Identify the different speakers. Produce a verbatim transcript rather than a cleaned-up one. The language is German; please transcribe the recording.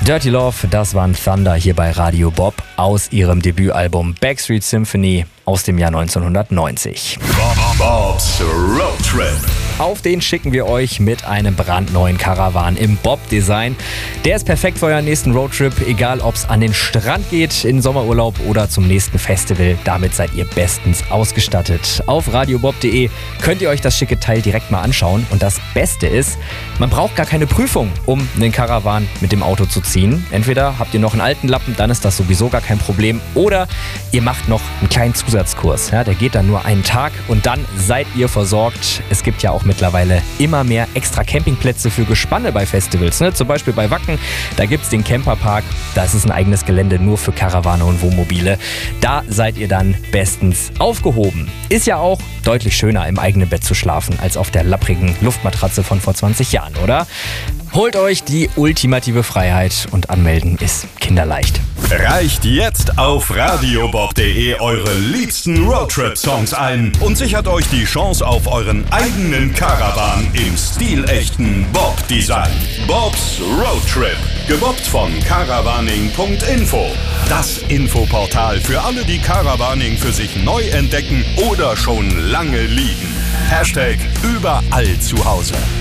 Speaker 1: Dirty Love, das waren Thunder hier bei Radio Bob aus ihrem Debütalbum Backstreet Symphony aus dem Jahr neunzehnhundertneunzig.
Speaker 2: Bob's Road Trip.
Speaker 1: Auf den schicken wir euch mit einem brandneuen Caravan im Bob-Design. Der ist perfekt für euren nächsten Roadtrip, egal ob es an den Strand geht, in Sommerurlaub oder zum nächsten Festival. Damit seid ihr bestens ausgestattet. Auf radiobob punkt de könnt ihr euch das schicke Teil direkt mal anschauen. Und das Beste ist, man braucht gar keine Prüfung, um einen Caravan mit dem Auto zu ziehen. Entweder habt ihr noch einen alten Lappen, dann ist das sowieso gar kein Problem. Oder ihr macht noch einen kleinen Zusatzkurs. Ja, der geht dann nur einen Tag und dann seid ihr versorgt. Es gibt ja auch mittlerweile immer mehr extra Campingplätze für Gespanne bei Festivals. Ne? Zum Beispiel bei Wacken, da gibt es den Camperpark. Da ist es ein eigenes Gelände nur für Karawane und Wohnmobile. Da seid ihr dann bestens aufgehoben. Ist ja auch deutlich schöner, im eigenen Bett zu schlafen, als auf der lapprigen Luftmatratze von vor zwanzig Jahren, oder? Holt euch die ultimative Freiheit und anmelden ist kinderleicht.
Speaker 2: Reicht jetzt auf radiobob punkt de eure liebsten Roadtrip-Songs ein und sichert euch die Chance auf euren eigenen Caravan im stilechten Bob-Design. Bob's Roadtrip, gebobbt von caravaning punkt info. Das Infoportal für alle, die Caravaning für sich neu entdecken oder schon lange lieben. Hashtag überall zu Hause.